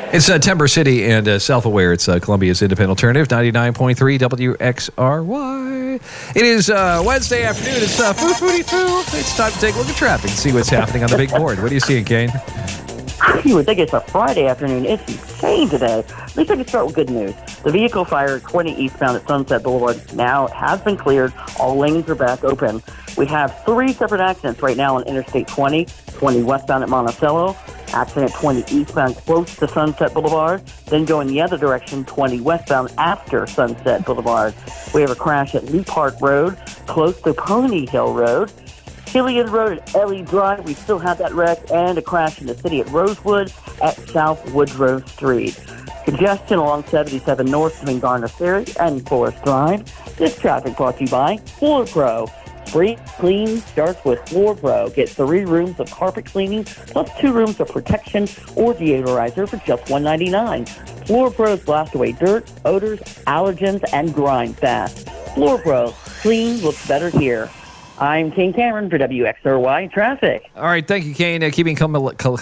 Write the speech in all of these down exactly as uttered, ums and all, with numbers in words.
It's uh, Timber City and uh, Self-Aware. It's uh, Columbia's Independent Alternative, ninety-nine point three W X R Y. It is uh, Wednesday afternoon. It's uh, foo foodie foo. It's time to take a look at traffic and see what's happening on the big board. What are you seeing, Kane? You would think it's a Friday afternoon. It's insane today. At least I can start with good news. The vehicle fire twenty eastbound at Sunset Boulevard now has been cleared. All lanes are back open. We have three separate accidents right now on Interstate twenty, twenty westbound at Monticello, accident twenty eastbound close to Sunset Boulevard, then going the other direction, twenty westbound after Sunset Boulevard. We have a crash at Lee Park Road, close to Pony Hill Road. Killian Road at Ellie Drive, we still have that wreck, and a crash in the city at Rosewood at South Woodrow Street. Congestion along seventy-seven North between Garner Ferry and Forest Drive. This traffic brought to you by Floor Pro. Free clean starts with Floor Pro. Get three rooms of carpet cleaning plus two rooms of protection or deodorizer for just one hundred ninety-nine dollars. Floor Pros blast away dirt, odors, allergens, and grind fast. Floor Pro. Clean looks better here. I'm Kane Cameron for W X R Y Traffic. All right, thank you, Kane. Uh, keeping Col- Col-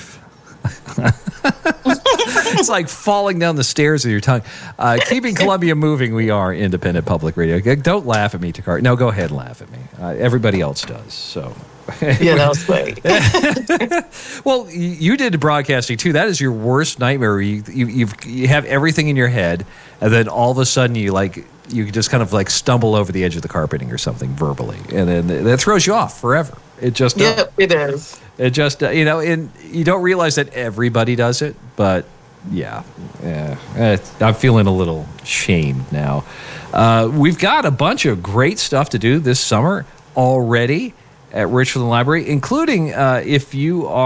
It's like falling down the stairs with your tongue. Uh, keeping Columbia moving, we are independent public radio. Don't laugh at me, Takar. No, go ahead and laugh at me. Uh, everybody else does. So, yeah, that was funny. Well, you did broadcasting too. That is your worst nightmare. You, you you've, you have everything in your head, and then all of a sudden you like you just kind of like stumble over the edge of the carpeting or something verbally, and then that throws you off forever. It just does. Yep, it is. It just uh, you know, and you don't realize that everybody does it, but. Yeah, yeah. I'm feeling a little shamed now. Uh, we've got a bunch of great stuff to do this summer already at Richland Library, including uh, if you are